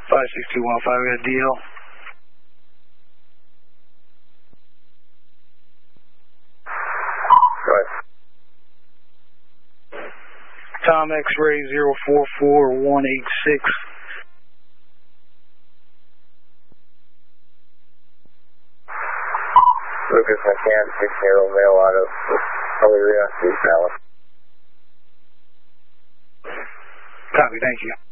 56215, we got a DL. Go ahead. Tom X-ray 044186. Lucas McCann, 6-0 mail out of Elyria, East Dallas. Copy, thank you.